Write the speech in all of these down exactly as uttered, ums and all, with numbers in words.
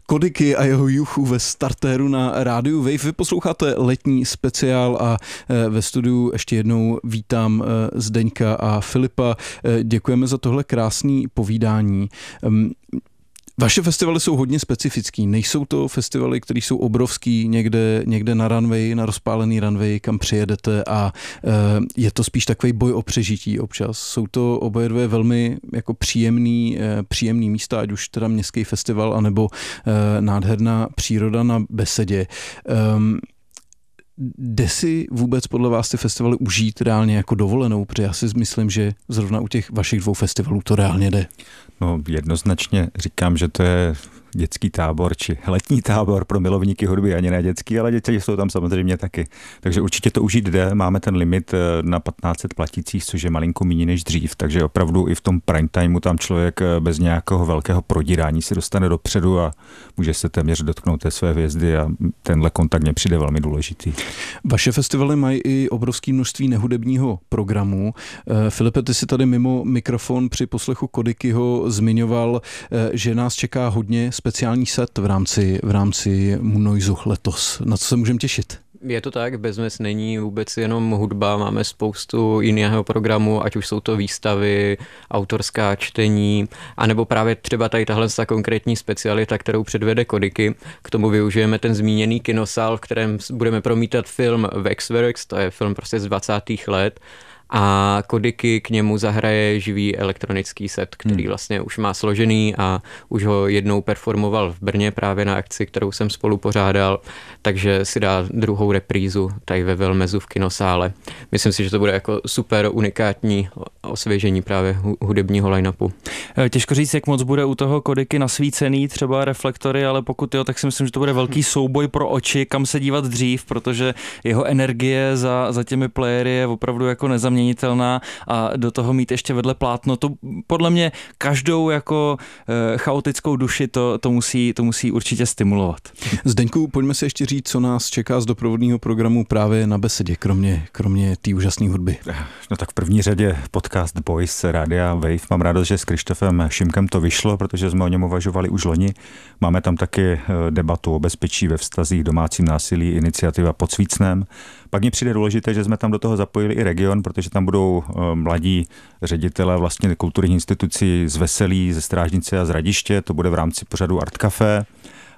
Kodiky a jeho juchu ve startéru na rádiu Wave. Vy posloucháte letní speciál a ve studiu ještě jednou vítám Zdeňka a Filipa. Děkujeme za tohle krásné povídání. Vaše festivaly jsou hodně specifický. Nejsou to festivaly, které jsou obrovský někde, někde na runway, na rozpálený runway, kam přijedete a je to spíš takový boj o přežití občas. Jsou to oboje dvě velmi jako příjemný, příjemný místa, ať už teda městský festival, anebo nádherná příroda na Besedě. Jde si vůbec podle vás ty festivaly užít reálně jako dovolenou? Protože já si myslím, že zrovna u těch vašich dvou festivalů to reálně jde. No jednoznačně říkám, že to je dětský tábor, či letní tábor pro milovníky hudby, ani ne dětský, ale děti jsou tam samozřejmě taky. Takže určitě to užít jde, máme ten limit na patnáct set platících, což je malinko méně než dřív, takže opravdu i v tom prime timeu tam člověk bez nějakého velkého prodírání si dostane dopředu a může se téměř dotknout té své hvězdy a tenhle kontakt mě přijde velmi důležitý. Vaše festivaly mají i obrovské množství nehudebního programu. Filipe, ty si tady mimo mikrofon při poslechu Kodikyho zmiňoval, že nás čeká hodně speciální set v rámci, v rámci Moonnoise letos. Na co se můžeme těšit? Je to tak, Bezmes není vůbec jenom hudba, máme spoustu jiného programu, ať už jsou to výstavy, autorská čtení, anebo právě třeba tady tahle ta konkrétní specialita, kterou předvede Kodiky. K tomu využijeme ten zmíněný kinosál, v kterém budeme promítat film Waxworks, to je film prostě z dvacátých let. A Kodiky k němu zahraje živý elektronický set, který hmm. vlastně už má složený a už ho jednou performoval v Brně právě na akci, kterou jsem spolu pořádal, takže si dá druhou reprízu tady ve Velmezu v kinosále. Myslím si, že to bude jako super unikátní osvěžení právě hudebního line-upu. Těžko říct, jak moc bude u toho Kodiky nasvícený, třeba reflektory, ale pokud jo, tak si myslím, že to bude velký souboj pro oči, kam se dívat dřív, protože jeho energie za, za těmi playery je opravdu jako nezaměnitelná měnitelná a do toho mít ještě vedle plátno, to podle mě každou jako e, chaotickou duši to, to, musí, to musí určitě stimulovat. Zdeňku, pojďme si ještě říct, co nás čeká z doprovodného programu právě na Besedě, kromě, kromě té úžasné hudby. No tak v první řadě podcast Boys Rádia Wave. Mám rádost, že s Krištofem Šimkem to vyšlo, protože jsme o něm uvažovali už loni. Máme tam taky debatu o bezpečí ve vztazích, domácím násilí, iniciativa Pod Svícnem. Pak mně přijde důležité, že jsme tam do toho zapojili i region, protože tam budou mladí ředitelé vlastně kulturních institucí z Veselí, ze Strážnice a z Radiště. To bude v rámci pořadu Art Café.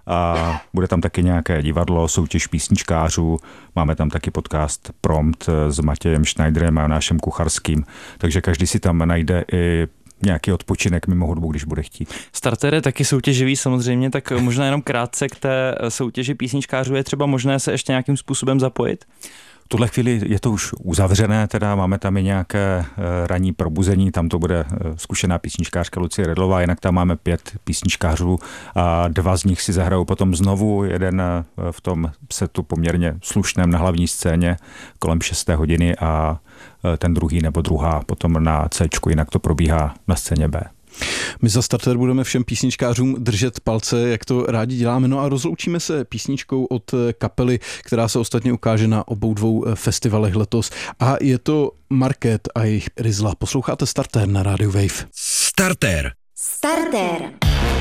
A bude tam taky nějaké divadlo, soutěž písničkářů, máme tam taky podcast Prompt s Matějem Schneiderem a Jonášem Kucharským, takže každý si tam najde i nějaký odpočinek mimo hudbu, když bude chtít. Starter je taky soutěživý samozřejmě, tak možná jenom krátce k té soutěži písničkářů je třeba možné se ještě nějakým způsobem zapojit? V tuhle chvíli je to už uzavřené, teda máme tam i nějaké ranní probuzení, tam to bude zkušená písničkářka Lucie Redlová, jinak tam máme pět písničkářů a dva z nich si zahrajou potom znovu, jeden v tom setu poměrně slušném na hlavní scéně kolem šesté hodiny a ten druhý nebo druhá potom na Cčku, jinak to probíhá na scéně B. My za starter budeme všem písničkářům držet palce, jak to rádi děláme. No a rozloučíme se písničkou od kapely, která se ostatně ukáže na obou dvou festivalech letos. A je to Market a jejich Rizla. Posloucháte Starter na rádiu Wave. Starter. Starter.